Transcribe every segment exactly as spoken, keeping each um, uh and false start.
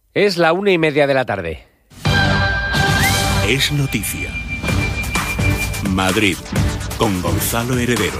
Es la una y media de la tarde. Es noticia. Madrid, con Gonzalo Heredero.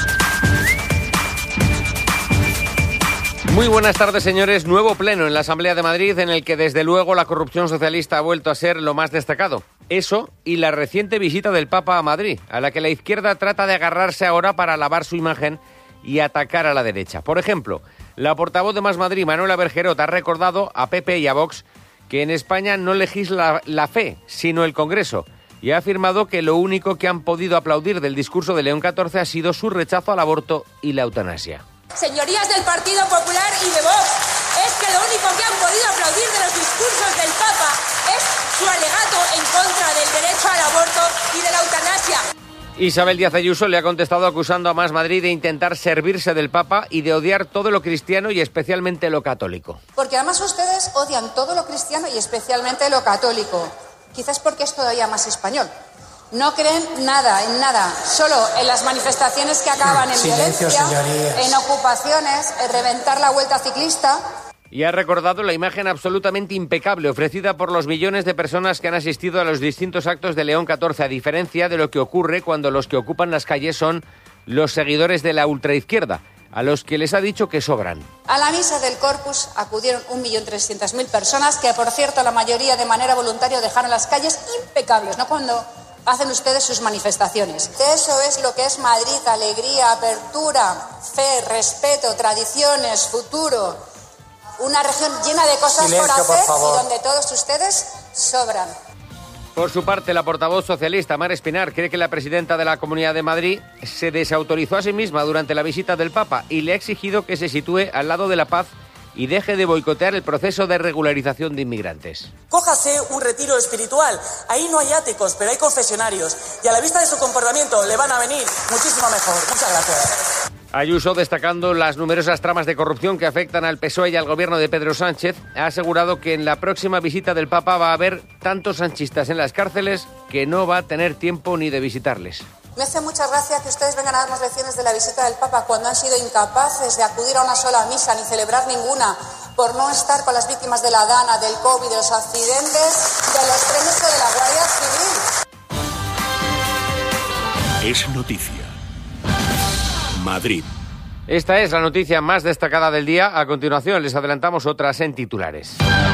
Muy buenas tardes, señores. Nuevo pleno en la Asamblea de Madrid, en el que desde luego la corrupción socialista ha vuelto a ser lo más destacado. Eso y la reciente visita del Papa a Madrid, a la que la izquierda trata de agarrarse ahora para lavar su imagen y atacar a la derecha. Por ejemplo, la portavoz de Más Madrid, Manuela Bergerot, ha recordado a P P y a Vox que en España no legisla la fe, sino el Congreso, y ha afirmado que lo único que han podido aplaudir del discurso de León catorce ha sido su rechazo al aborto y la eutanasia. Señorías del Partido Popular y de Vox, es que lo único que han podido aplaudir de los discursos del Papa es su alegato en contra del derecho al aborto y de la eutanasia. Isabel Díaz Ayuso le ha contestado acusando a Más Madrid de intentar servirse del Papa y de odiar todo lo cristiano y especialmente lo católico. Porque además ustedes odian todo lo cristiano y especialmente lo católico. Quizás porque es todavía más español. No creen nada, en nada, solo en las manifestaciones que acaban en Silencio, violencia, señorías. en ocupaciones, en reventar la vuelta ciclista. Y ha recordado la imagen absolutamente impecable ofrecida por los millones de personas que han asistido a los distintos actos de León catorce, a diferencia de lo que ocurre cuando los que ocupan las calles son los seguidores de la ultraizquierda, a los que les ha dicho que sobran. A la misa del Corpus acudieron un millón trescientas mil personas, que por cierto la mayoría de manera voluntaria dejaron las calles impecables, ¿no? Cuando hacen ustedes sus manifestaciones. Eso es lo que es Madrid: alegría, apertura, fe, respeto, tradiciones, futuro. Una región llena de cosas Silencio, por hacer, por favor. y donde todos ustedes sobran. Por su parte, la portavoz socialista, Mar Espinar, cree que la presidenta de la Comunidad de Madrid se desautorizó a sí misma durante la visita del Papa y le ha exigido que se sitúe al lado de la paz y deje de boicotear el proceso de regularización de inmigrantes. Cójase un retiro espiritual. Ahí no hay áticos, pero hay confesionarios. Y a la vista de su comportamiento le van a venir muchísimo mejor. Muchas gracias. Ayuso, destacando las numerosas tramas de corrupción que afectan al P S O E y al gobierno de Pedro Sánchez, ha asegurado que en la próxima visita del Papa va a haber tantos sanchistas en las cárceles que no va a tener tiempo ni de visitarles. Me hace mucha gracia que ustedes vengan a darnos lecciones de la visita del Papa cuando han sido incapaces de acudir a una sola misa ni celebrar ninguna, por no estar con las víctimas de la Dana, del COVID, de los accidentes, de los premios de la Guardia Civil. Es noticia. Madrid. Esta es la noticia más destacada del día. A continuación les adelantamos otras en titulares.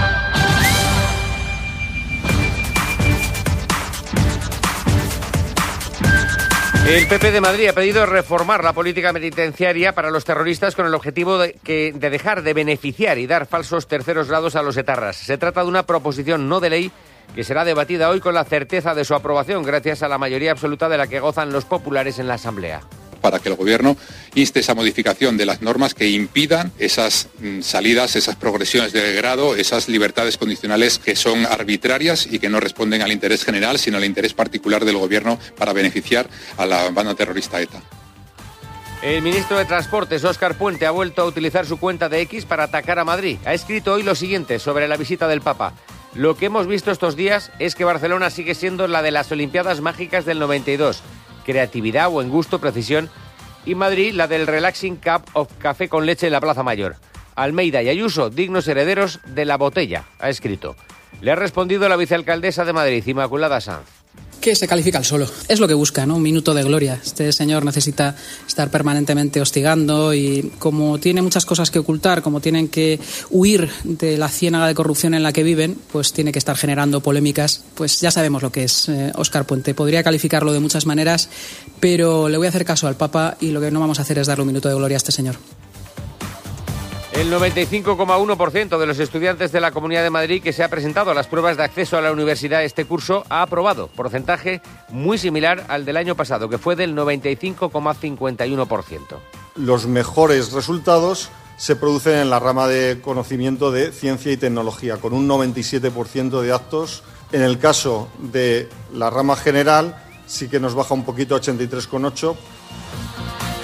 El P P de Madrid ha pedido reformar la política penitenciaria para los terroristas con el objetivo de, que, de dejar de beneficiar y dar falsos terceros grados a los etarras. Se trata de una proposición no de ley que será debatida hoy con la certeza de su aprobación gracias a la mayoría absoluta de la que gozan los populares en la Asamblea. Para que el Gobierno inste esa modificación de las normas que impidan esas mm, salidas, esas progresiones de grado, esas libertades condicionales que son arbitrarias y que no responden al interés general, sino al interés particular del Gobierno para beneficiar a la banda terrorista ETA. El ministro de Transportes, Óscar Puente, ha vuelto a utilizar su cuenta de X para atacar a Madrid. Ha escrito hoy lo siguiente sobre la visita del Papa. Lo que hemos visto estos días es que Barcelona sigue siendo la de las Olimpiadas Mágicas del noventa y dos. Creatividad, buen gusto, precisión, y Madrid la del Relaxing Cup of Café con leche en la Plaza Mayor. Almeida y Ayuso, dignos herederos de la botella, ha escrito. Le ha respondido la vicealcaldesa de Madrid, Inmaculada Sanz. Que se califica al solo. Es lo que busca, ¿no? Un minuto de gloria. Este señor necesita estar permanentemente hostigando y como tiene muchas cosas que ocultar, como tienen que huir de la ciénaga de corrupción en la que viven, pues tiene que estar generando polémicas. Pues ya sabemos lo que es eh, Óscar Puente. Podría calificarlo de muchas maneras, pero le voy a hacer caso al Papa y lo que no vamos a hacer es darle un minuto de gloria a este señor. El noventa y cinco coma uno por ciento de los estudiantes de la Comunidad de Madrid que se ha presentado a las pruebas de acceso a la universidad este curso ha aprobado, porcentaje muy similar al del año pasado, que fue del noventa y cinco coma cincuenta y uno por ciento. Los mejores resultados se producen en la rama de conocimiento de ciencia y tecnología, con un noventa y siete por ciento de actos. En el caso de la rama general sí que nos baja un poquito a ochenta y tres coma ocho por ciento.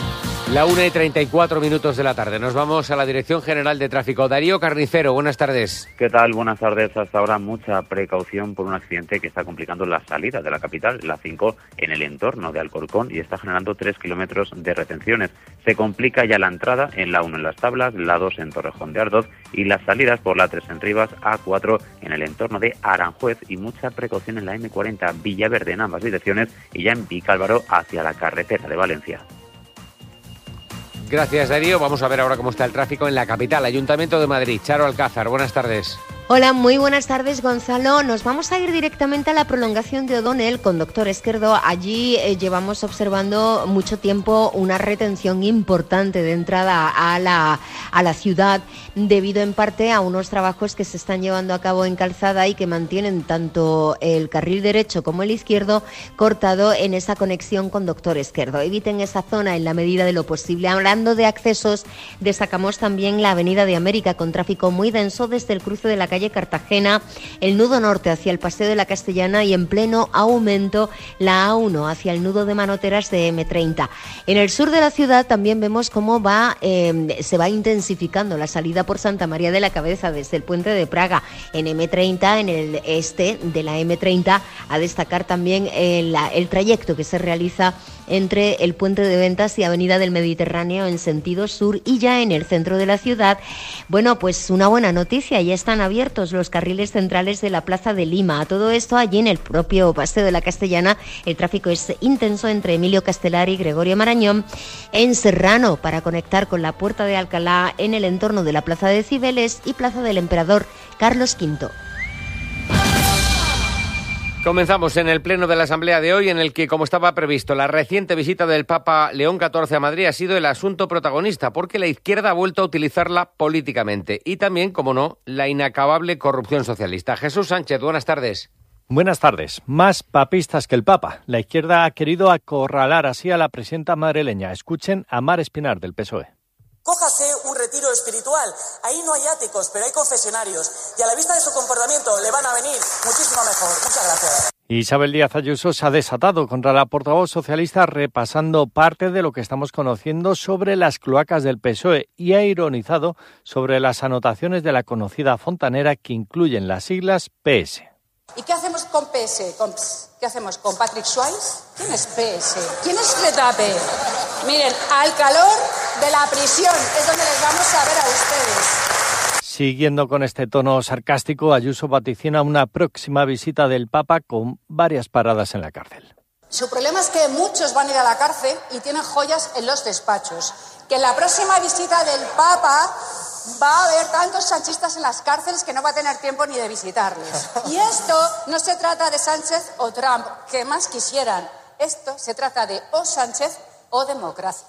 La una y treinta y cuatro minutos de la tarde. Nos vamos a la Dirección General de Tráfico. Darío Carnicero, buenas tardes. ¿Qué tal? Buenas tardes. Hasta ahora mucha precaución por un accidente que está complicando la salida de la capital, la cinco, en el entorno de Alcorcón y está generando tres kilómetros de retenciones. Se complica ya la entrada en la uno en Las Tablas, la dos en Torrejón de Ardoz y las salidas por la tres en Rivas, A cuatro en el entorno de Aranjuez y mucha precaución en la eme cuarenta Villaverde en ambas direcciones y ya en Vicálvaro hacia la carretera de Valencia. Gracias, Darío. Vamos a ver ahora cómo está el tráfico en la capital. Ayuntamiento de Madrid. Charo Alcázar, buenas tardes. Hola, muy buenas tardes, Gonzalo. Nos vamos a ir directamente a la prolongación de O'Donnell con Doctor Esquerdo. Allí eh, llevamos observando mucho tiempo una retención importante de entrada a la, a la ciudad debido en parte a unos trabajos que se están llevando a cabo en calzada y que mantienen tanto el carril derecho como el izquierdo cortado en esa conexión con Doctor Esquerdo. Eviten esa zona en la medida de lo posible. Hablando de accesos, destacamos también la Avenida de América con tráfico muy denso desde el cruce de la calle Cartagena, el nudo norte hacia el Paseo de la Castellana y en pleno aumento la A uno hacia el nudo de Manoteras de eme treinta. En el sur de la ciudad también vemos cómo va eh, se va intensificando la salida por Santa María de la Cabeza desde el puente de Praga en eme treinta, en el este de la eme treinta, a destacar también el, el trayecto que se realiza entre el puente de Ventas y Avenida del Mediterráneo en sentido sur y ya en el centro de la ciudad. Bueno, pues una buena noticia, ya están abiertos los carriles centrales de la Plaza de Lima. A todo esto, allí en el propio Paseo de la Castellana, el tráfico es intenso entre Emilio Castelar y Gregorio Marañón. En Serrano, para conectar con la Puerta de Alcalá en el entorno de la Plaza de Cibeles y Plaza del Emperador Carlos quinto. Comenzamos en el pleno de la Asamblea de hoy, en el que, como estaba previsto, la reciente visita del Papa León catorce a Madrid ha sido el asunto protagonista, porque la izquierda ha vuelto a utilizarla políticamente. Y también, como no, la inacabable corrupción socialista. Jesús Sánchez, buenas tardes. Buenas tardes. Más papistas que el Papa. La izquierda ha querido acorralar así a la presidenta madrileña. Escuchen a Mar Espinar, del P S O E. Cójase un retiro espiritual. Ahí no hay áticos, pero hay confesionarios. Y a la vista de su comportamiento le van a venir muchísimo mejor. Muchas gracias. Isabel Díaz Ayuso se ha desatado contra la portavoz socialista repasando parte de lo que estamos conociendo sobre las cloacas del P S O E y ha ironizado sobre las anotaciones de la conocida fontanera que incluyen las siglas P S. ¿Y qué hacemos con P S? ¿Con ¿Qué hacemos con Patrick Swayze? ¿Quién es P S? ¿Quién es Retape? Miren, al calor de la prisión es donde les vamos a ver a ustedes. Siguiendo con este tono sarcástico, Ayuso vaticina una próxima visita del Papa con varias paradas en la cárcel. Su problema es que muchos van a ir a la cárcel y tienen joyas en los despachos. Que en la próxima visita del Papa va a haber tantos sanchistas en las cárceles que no va a tener tiempo ni de visitarles. Y esto no se trata de Sánchez o Trump, que más quisieran. Esto se trata de o Sánchez o democracia.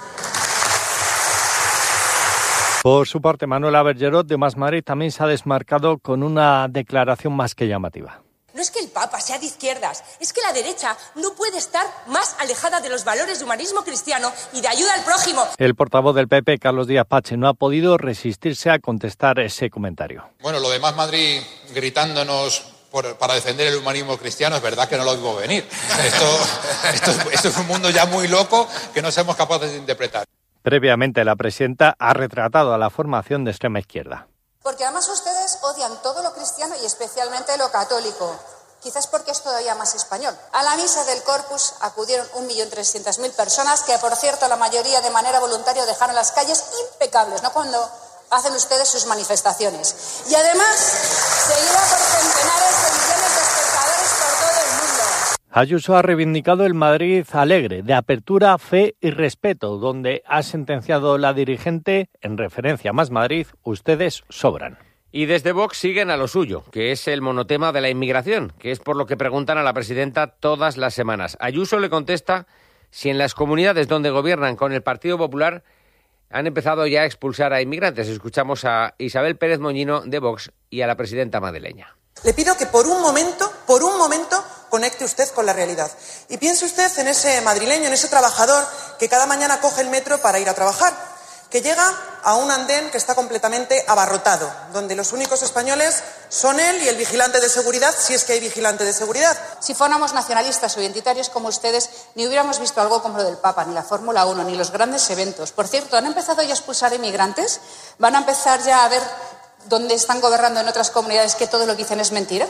Por su parte, Manuela Bergerot, de Más Madrid, también se ha desmarcado con una declaración más que llamativa. No es que el Papa sea de izquierdas, es que la derecha no puede estar más alejada de los valores de humanismo cristiano y de ayuda al prójimo. El portavoz del P P, Carlos Díaz Pache, no ha podido resistirse a contestar ese comentario. Bueno, lo de Más Madrid gritándonos por, para defender el humanismo cristiano, es verdad que no lo digo venir. Esto, esto, esto es un mundo ya muy loco que no somos capaces de interpretar. Previamente, la presidenta ha retratado a la formación de extrema izquierda. Porque además ustedes odian todo lo cristiano y especialmente lo católico. Quizás porque es todavía más español. A la misa del Corpus acudieron un millón trescientas mil personas que, por cierto, la mayoría de manera voluntaria dejaron las calles impecables, ¿no? Cuando hacen ustedes sus manifestaciones. Y además seguida por centenares de millones de espectadores por todo el mundo. Ayuso ha reivindicado el Madrid alegre, de apertura, fe y respeto, donde ha sentenciado la dirigente, en referencia a Más Madrid, ustedes sobran. Y desde Vox siguen a lo suyo, que es el monotema de la inmigración, que es por lo que preguntan a la presidenta todas las semanas. Ayuso le contesta si en las comunidades donde gobiernan con el Partido Popular han empezado ya a expulsar a inmigrantes. Escuchamos a Isabel Pérez Moñino de Vox y a la presidenta madrileña. Le pido que por un momento, por un momento, conecte usted con la realidad. Y piense usted en ese madrileño, en ese trabajador que cada mañana coge el metro para ir a trabajar, que llega a un andén que está completamente abarrotado, donde los únicos españoles son él y el vigilante de seguridad, si es que hay vigilante de seguridad. Si fuéramos nacionalistas o identitarios como ustedes, ni hubiéramos visto algo como lo del Papa, ni la Fórmula uno, ni los grandes eventos. Por cierto, ¿han empezado ya a expulsar inmigrantes? ¿Van a empezar ya a ver dónde están gobernando en otras comunidades que todo lo que dicen es mentira?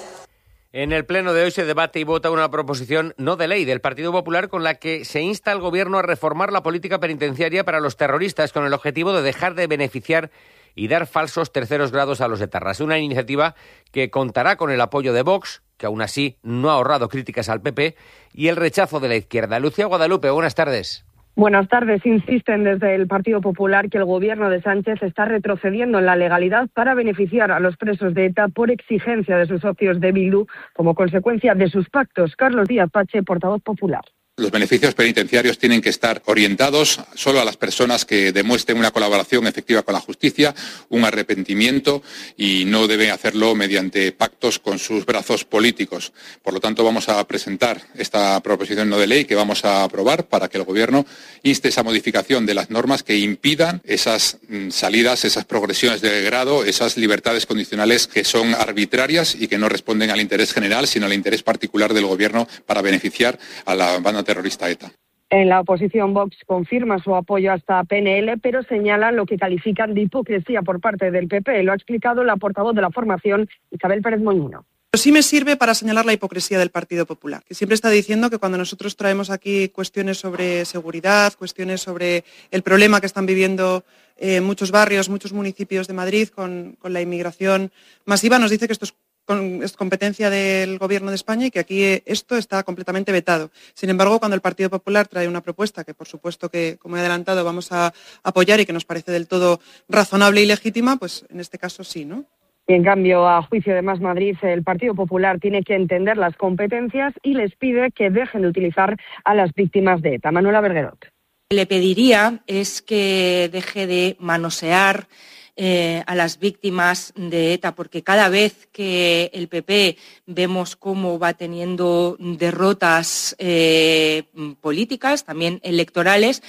En el pleno de hoy se debate y vota una proposición no de ley del Partido Popular con la que se insta al Gobierno a reformar la política penitenciaria para los terroristas con el objetivo de dejar de beneficiar y dar falsos terceros grados a los etarras. Una iniciativa que contará con el apoyo de Vox, que aún así no ha ahorrado críticas al P P, y el rechazo de la izquierda. Lucía Guadalupe, buenas tardes. Buenas tardes. Insisten desde el Partido Popular que el gobierno de Sánchez está retrocediendo en la legalidad para beneficiar a los presos de ETA por exigencia de sus socios de Bildu como consecuencia de sus pactos. Carlos Díaz Pache, portavoz popular. Los beneficios penitenciarios tienen que estar orientados solo a las personas que demuestren una colaboración efectiva con la justicia, un arrepentimiento, y no deben hacerlo mediante pactos con sus brazos políticos. Por lo tanto, vamos a presentar esta proposición no de ley que vamos a aprobar para que el Gobierno inste esa modificación de las normas que impidan esas mm, salidas, esas progresiones de grado, esas libertades condicionales que son arbitrarias y que no responden al interés general, sino al interés particular del Gobierno para beneficiar a la banda terrorista ETA. En la oposición, Vox confirma su apoyo a esta P N L, pero señalan lo que califican de hipocresía por parte del P P. Lo ha explicado la portavoz de la formación, Isabel Pérez Moñino. Pero sí me sirve para señalar la hipocresía del Partido Popular, que siempre está diciendo que cuando nosotros traemos aquí cuestiones sobre seguridad, cuestiones sobre el problema que están viviendo eh, muchos barrios, muchos municipios de Madrid con, con la inmigración masiva, nos dice que esto es es competencia del Gobierno de España y que aquí esto está completamente vetado. Sin embargo, cuando el Partido Popular trae una propuesta que, por supuesto, que, como he adelantado, vamos a apoyar y que nos parece del todo razonable y legítima, pues en este caso sí, ¿no? Y en cambio, a juicio de Más Madrid, el Partido Popular tiene que entender las competencias y les pide que dejen de utilizar a las víctimas de ETA. Manuela Berguerot. Le pediría es que deje de manosear Eh, a las víctimas de ETA, porque cada vez que el P P vemos cómo va teniendo derrotas eh, políticas, también electorales,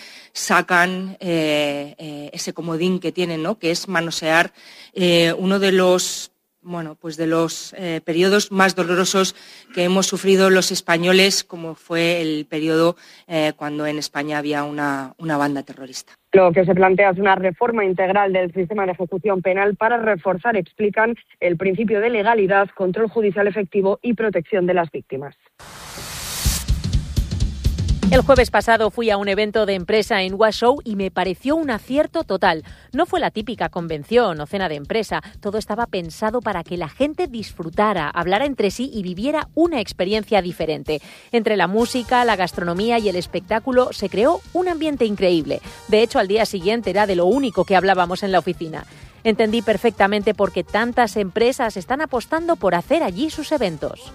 sacan eh, eh, ese comodín que tienen, ¿no?, que es manosear eh, uno de los bueno, pues de los eh, periodos más dolorosos que hemos sufrido los españoles, como fue el periodo eh, cuando en España había una, una banda terrorista. Lo que se plantea es una reforma integral del sistema de ejecución penal para reforzar, explican, el principio de legalidad, control judicial efectivo y protección de las víctimas. El jueves pasado fui a un evento de empresa en Washoe y me pareció un acierto total. No fue la típica convención o cena de empresa, todo estaba pensado para que la gente disfrutara, hablara entre sí y viviera una experiencia diferente. Entre la música, la gastronomía y el espectáculo se creó un ambiente increíble. De hecho, al día siguiente era de lo único que hablábamos en la oficina. Entendí perfectamente por qué tantas empresas están apostando por hacer allí sus eventos.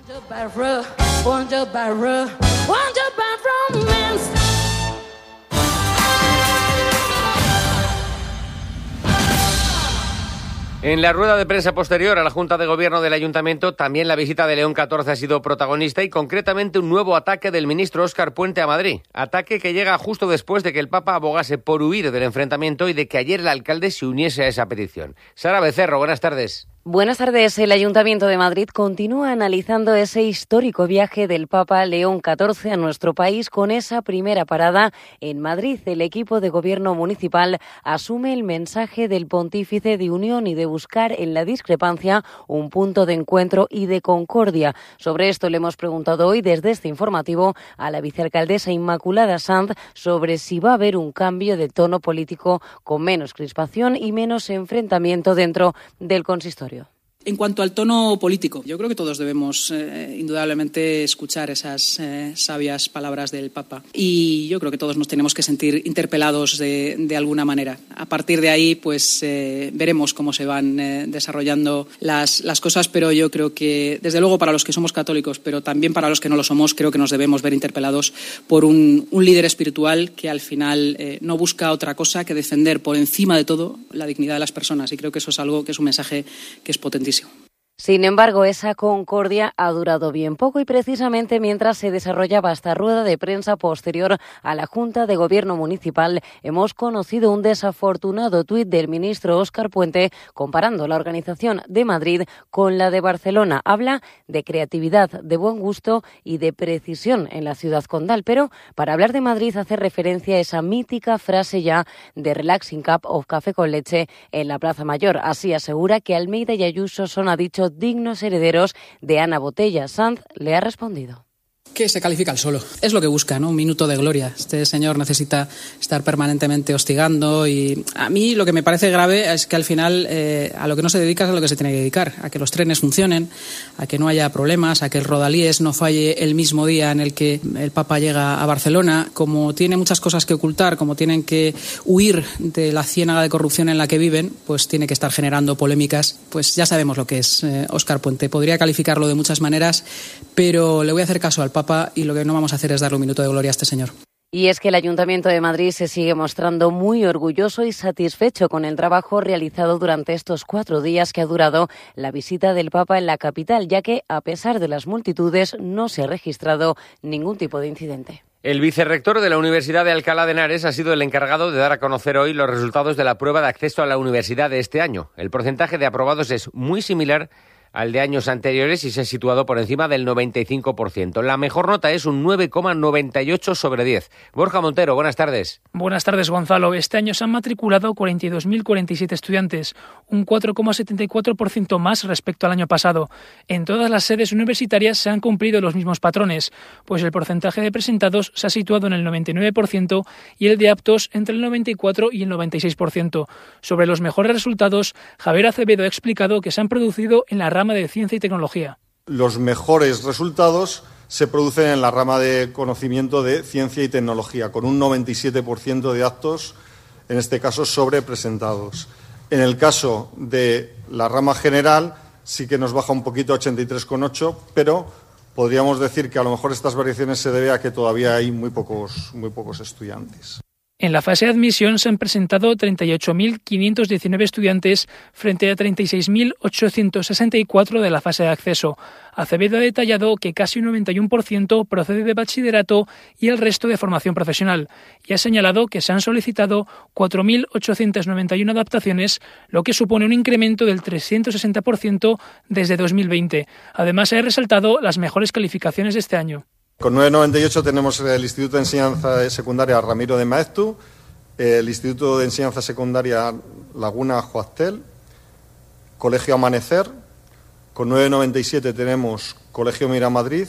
En la rueda de prensa posterior a la Junta de Gobierno del Ayuntamiento, también la visita de León catorce ha sido protagonista y concretamente un nuevo ataque del ministro Óscar Puente a Madrid. Ataque que llega justo después de que el Papa abogase por huir del enfrentamiento y de que ayer el alcalde se uniese a esa petición. Sara Becerro, buenas tardes. Buenas tardes. El Ayuntamiento de Madrid continúa analizando ese histórico viaje del Papa León catorce a nuestro país con esa primera parada en Madrid. El equipo de gobierno municipal asume el mensaje del pontífice de unión y de buscar en la discrepancia un punto de encuentro y de concordia. Sobre esto le hemos preguntado hoy desde este informativo a la vicealcaldesa Inmaculada Sanz sobre si va a haber un cambio de tono político con menos crispación y menos enfrentamiento dentro del consistorio. En cuanto al tono político, yo creo que todos debemos eh, indudablemente escuchar esas eh, sabias palabras del Papa y yo creo que todos nos tenemos que sentir interpelados de, de alguna manera. A partir de ahí, pues eh, veremos cómo se van eh, desarrollando las, las cosas, pero yo creo que, desde luego, para los que somos católicos, pero también para los que no lo somos, creo que nos debemos ver interpelados por un, un líder espiritual que al final eh, no busca otra cosa que defender por encima de todo la dignidad de las personas y creo que eso es algo que es un mensaje que es potentísimo. Sin embargo, esa concordia ha durado bien poco y precisamente mientras se desarrollaba esta rueda de prensa posterior a la Junta de Gobierno Municipal, hemos conocido un desafortunado tuit del ministro Óscar Puente comparando la organización de Madrid con la de Barcelona. Habla de creatividad, de buen gusto y de precisión en la ciudad condal, pero para hablar de Madrid hace referencia a esa mítica frase ya de Relaxing Cup of Café con Leche en la Plaza Mayor. Así asegura que Almeida y Ayuso son, ha dicho, dignos herederos de Ana Botella. Sanz le ha respondido. Que se califica el solo. Es lo que busca, ¿no? Un minuto de gloria. Este señor necesita estar permanentemente hostigando y a mí lo que me parece grave es que al final eh, a lo que no se dedica es a lo que se tiene que dedicar, a que los trenes funcionen, a que no haya problemas, a que el Rodalíes no falle el mismo día en el que el Papa llega a Barcelona. Como tiene muchas cosas que ocultar, como tienen que huir de la ciénaga de corrupción en la que viven, pues tiene que estar generando polémicas. Pues ya sabemos lo que es eh, Óscar Puente. Podría calificarlo de muchas maneras, pero le voy a hacer caso al Papa y lo que no vamos a hacer es darle un minuto de gloria a este señor. Y es que el Ayuntamiento de Madrid se sigue mostrando muy orgulloso y satisfecho con el trabajo realizado durante estos cuatro días que ha durado la visita del Papa en la capital, ya que, a pesar de las multitudes, no se ha registrado ningún tipo de incidente. El vicerrector de la Universidad de Alcalá de Henares ha sido el encargado de dar a conocer hoy los resultados de la prueba de acceso a la universidad de este año. El porcentaje de aprobados es muy similar al de años anteriores y se ha situado por encima del noventa y cinco por ciento. La mejor nota es un nueve coma noventa y ocho sobre diez. Borja Montero, buenas tardes. Buenas tardes, Gonzalo. Este año se han matriculado cuarenta y dos mil cuarenta y siete estudiantes, un cuatro coma setenta y cuatro por ciento más respecto al año pasado. En todas las sedes universitarias se han cumplido los mismos patrones, pues el porcentaje de presentados se ha situado en el noventa y nueve por ciento y el de aptos entre el noventa y cuatro por ciento y el noventa y seis por ciento. Sobre los mejores resultados, Javier Acevedo ha explicado que se han producido en la rama de Ciencia y Tecnología. Los mejores resultados se producen en la rama de conocimiento de Ciencia y Tecnología, con un noventa y siete por ciento de actos, en este caso, sobrepresentados. En el caso de la rama general, sí que nos baja un poquito a ochenta y tres coma ocho, pero podríamos decir que a lo mejor estas variaciones se debe a que todavía hay muy pocos, muy pocos estudiantes. En la fase de admisión se han presentado treinta y ocho mil quinientos diecinueve estudiantes frente a treinta y seis mil ochocientos sesenta y cuatro de la fase de acceso. Acevedo ha detallado que casi un noventa y uno por ciento procede de bachillerato y el resto de formación profesional, y ha señalado que se han solicitado cuatro mil ochocientos noventa y uno adaptaciones, lo que supone un incremento del trescientos sesenta por ciento desde dos mil veinte. Además, se han resaltado las mejores calificaciones de este año. Con nueve coma noventa y ocho tenemos el Instituto de Enseñanza Secundaria Ramiro de Maeztu, el Instituto de Enseñanza Secundaria Laguna Joastel, Colegio Amanecer. Con nueve coma noventa y siete tenemos Colegio Miramadrid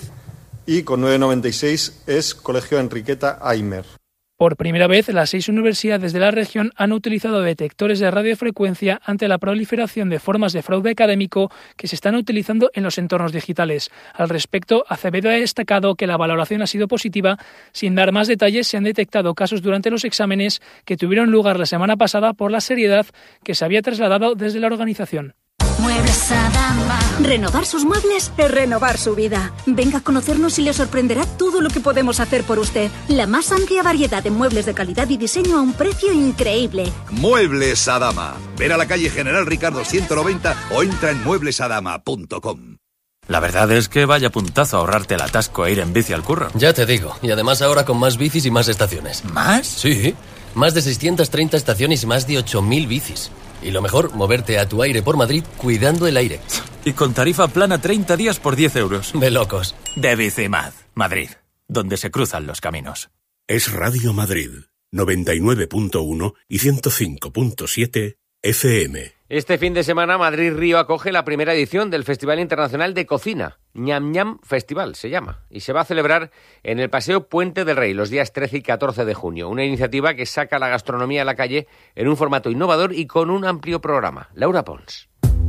y con nueve coma noventa y seis es Colegio Enriqueta Aymer. Por primera vez, las seis universidades de la región han utilizado detectores de radiofrecuencia ante la proliferación de formas de fraude académico que se están utilizando en los entornos digitales. Al respecto, Acevedo ha destacado que la valoración ha sido positiva. Sin dar más detalles, se han detectado casos durante los exámenes que tuvieron lugar la semana pasada por la seriedad que se había trasladado desde la organización. Muebles Adama. Renovar sus muebles es renovar su vida. Venga a conocernos y le sorprenderá todo lo que podemos hacer por usted. La más amplia variedad de muebles de calidad y diseño a un precio increíble. Muebles Adama. Ven a la calle General Ricardo ciento noventa o entra en muebles adama punto com. La verdad es que vaya puntazo ahorrarte el atasco e ir en bici al curro. Ya te digo, y además ahora con más bicis y más estaciones. ¿Más? Sí, más de seiscientas treinta estaciones y más de ocho mil bicis. Y lo mejor, moverte a tu aire por Madrid cuidando el aire. Y con tarifa plana treinta días por diez euros. De locos. De Bicimad, Madrid, donde se cruzan los caminos. Es Radio Madrid, noventa y nueve punto uno y ciento cinco punto siete F M. Este fin de semana Madrid Río acoge la primera edición del Festival Internacional de Cocina. Ñam Ñam Festival se llama. Y se va a celebrar en el Paseo Puente del Rey los días trece y catorce de junio. Una iniciativa que saca la gastronomía a la calle en un formato innovador y con un amplio programa. Laura Pons.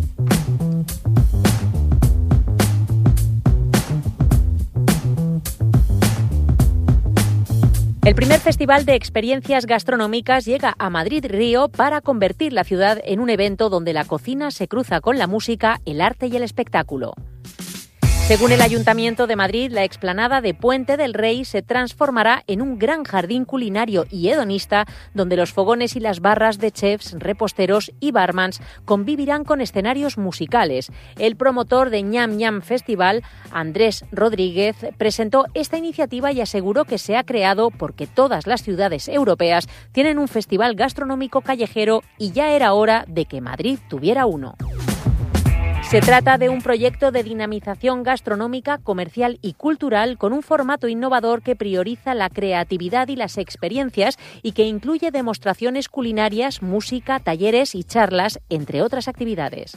El primer festival de experiencias gastronómicas llega a Madrid Río para convertir la ciudad en un evento donde la cocina se cruza con la música, el arte y el espectáculo. Según el Ayuntamiento de Madrid, la explanada de Puente del Rey se transformará en un gran jardín culinario y hedonista donde los fogones y las barras de chefs, reposteros y barmans convivirán con escenarios musicales. El promotor de Ñam Ñam Festival, Andrés Rodríguez, presentó esta iniciativa y aseguró que se ha creado porque todas las ciudades europeas tienen un festival gastronómico callejero y ya era hora de que Madrid tuviera uno. Se trata de un proyecto de dinamización gastronómica, comercial y cultural con un formato innovador que prioriza la creatividad y las experiencias y que incluye demostraciones culinarias, música, talleres y charlas, entre otras actividades.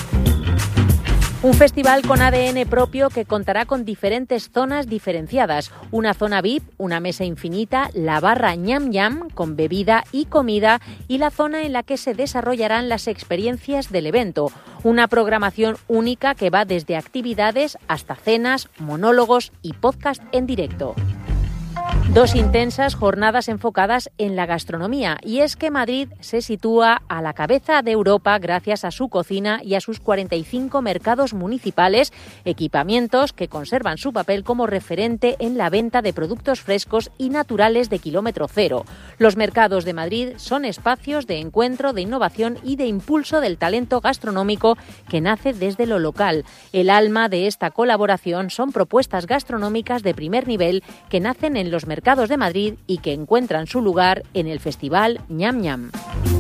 Un festival con A D N propio que contará con diferentes zonas diferenciadas. Una zona V I P, una mesa infinita, la barra Ñam Ñam con bebida y comida y la zona en la que se desarrollarán las experiencias del evento. Una programación única que va desde actividades hasta cenas, monólogos y podcast en directo. Dos intensas jornadas enfocadas en la gastronomía, y es que Madrid se sitúa a la cabeza de Europa gracias a su cocina y a sus cuarenta y cinco mercados municipales, equipamientos que conservan su papel como referente en la venta de productos frescos y naturales de kilómetro cero. Los mercados de Madrid son espacios de encuentro, de innovación y de impulso del talento gastronómico que nace desde lo local. El alma de esta colaboración son propuestas gastronómicas de primer nivel que nacen en los mercados de Madrid y que encuentran su lugar en el Festival Ñam Ñam.